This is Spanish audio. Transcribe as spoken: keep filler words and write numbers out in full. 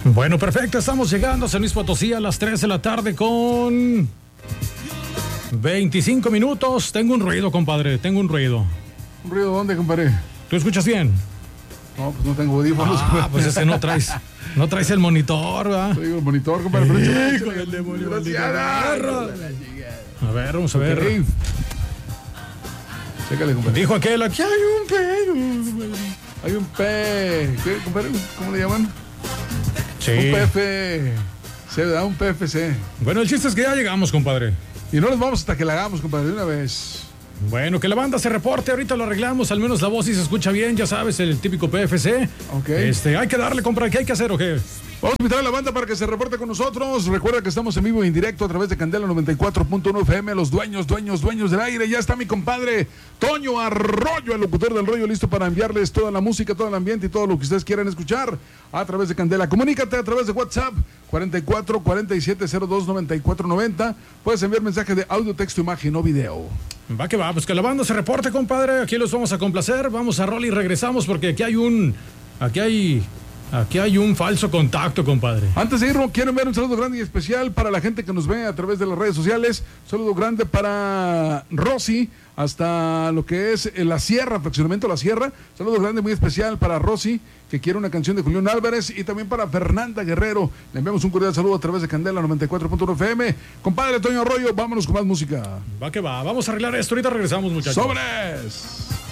Bueno, perfecto, estamos llegando a San Luis Potosí a las tres de la tarde con veinticinco minutos. Tengo un ruido, compadre, tengo un ruido. ¿Un ruido dónde, compadre? ¿Tú escuchas bien? No, pues no tengo audífonos. Ah, pues ese no traes, no traes el monitor, ¿verdad? Traigo el monitor, compadre. Pero échale, Hijo échale. del demonio, Desgraciada. A ver, vamos a ver. Ok. Chécale, compadre. Dijo aquel, aquí hay un pedo. Hay un P... ¿Qué, compadre? ¿Cómo le llaman? Sí. Un P F C, ¿verdad? Un P F C. Bueno, el chiste es que ya llegamos, compadre. Y no nos vamos hasta que la hagamos, compadre, de una vez. Bueno, que la banda se reporte, ahorita lo arreglamos, al menos la voz sí se escucha bien, ya sabes, el típico P F C. Ok. Este, hay que darle, compadre, ¿qué hay que hacer o qué? Vamos a invitar a la banda para que se reporte con nosotros. Recuerda que estamos en vivo y en directo a través de Candela noventa y cuatro punto uno F M. Los dueños, dueños, dueños del aire. Ya está mi compadre Toño Arroyo, el locutor del rollo, listo para enviarles toda la música, todo el ambiente y todo lo que ustedes quieran escuchar a través de Candela. Comunícate a través de WhatsApp cuarenta y cuatro, cuarenta y siete, cero dos, noventa y cuatro noventa. Puedes enviar mensajes de audio, texto, imagen o video. Va que va, pues que la banda se reporte, compadre. Aquí los vamos a complacer. Vamos a rol y regresamos porque aquí hay un... Aquí hay... Aquí hay un falso contacto, compadre. Antes de ir, quiero enviar un saludo grande y especial para la gente que nos ve a través de las redes sociales. Saludo grande para Rosy, hasta lo que es la Sierra, fraccionamiento La Sierra. Saludo grande muy especial para Rosy, que quiere una canción de Julián Álvarez, y también para Fernanda Guerrero. Le enviamos un cordial saludo a través de Candela noventa y cuatro punto uno F M. Compadre Toño Arroyo, vámonos con más música. Va que va, vamos a arreglar esto. Ahorita regresamos, muchachos. ¡Sobres!